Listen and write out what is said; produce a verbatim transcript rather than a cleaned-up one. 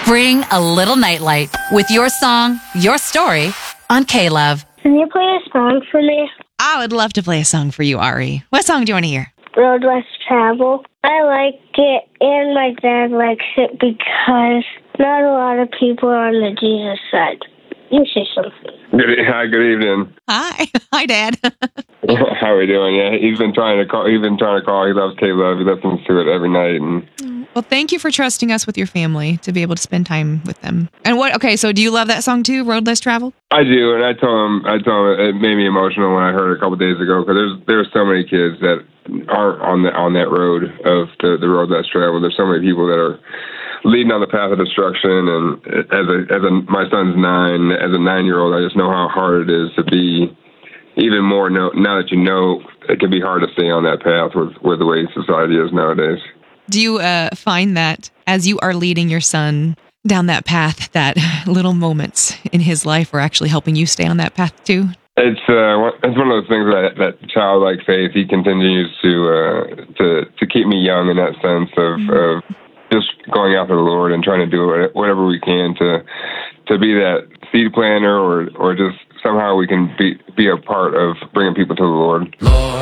Bring a little nightlight with your song, your story on K-Love. Can you play a song for me? I would love to play a song for you, Ari. What song do you want to hear? Road Less Travel. I like it, and my dad likes it because not a lot of people are on the Jesus side. You say something. Good, hi, good evening. Hi. Hi, Dad. How are we doing? Yeah, he's been trying to call. He's been trying to call. He loves K-Love. He listens to it every night. And Well, thank you for trusting us with your family to be able to spend time with them. And what? Okay, so do you love that song too, Road Less Travel? I do, and I told him. I told him it made me emotional when I heard it a couple of days ago because there's there's so many kids that aren't on the on that road of the the road less traveled. There's so many people that are leading on the path of destruction. And as a as a my son's nine, as a nine year old, I just know how hard it is to be. Even more now, now that you know, it can be hard to stay on that path with with the way society is nowadays. Do you uh, find that as you are leading your son down that path, that little moments in his life are actually helping you stay on that path too? It's uh, one- it's one of those things that that childlike faith. He continues to uh, to to keep me young in that sense of, mm-hmm. of just going after the Lord and trying to do whatever we can to to be that seed planter or or just somehow we can be be a part of bringing people to the Lord. Lord.